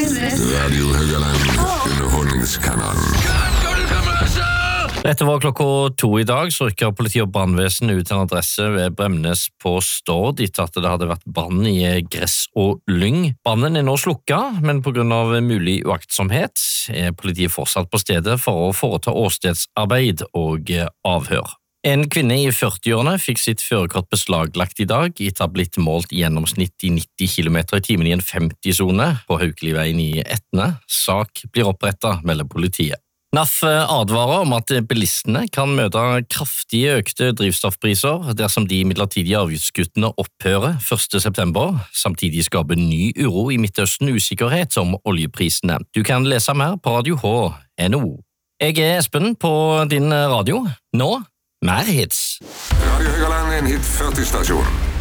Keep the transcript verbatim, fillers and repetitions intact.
is this? Radio Høgaland, underholdningskanalen. Dette var klokka to i dag, så rykker politi og brannvesen ut en adresse ved Bremnes på Stord etter at det hadde vært brann i gress og lyng. Brannen er nå slukka, men på grunn av mulig uaktsomhet er politiet fortsatt på stedet for å foreta åstedsarbeid og avhør. En kvinne i førtiårene fikk sitt førerkort beslaglagt i dag etter å ha blitt målt i gjennomsnitt i nitti kilometer i timen i en femti-sone på Haukeliveien i Etne. Sak blir opprettet, melder politiet. N A F advarer om at bilistene kan møte kraftig økte drivstoffpriser dersom de midlertidige avgiftskuttene opphører første september, samtidig skaper ny uro i Midtøsten usikkerhet om oljeprisene. Du kan lese mer på Radio H punktum N O. Jeg er Espen på din radio. Nå, mer hits. Radio Høgaland, en hit førti-stasjon.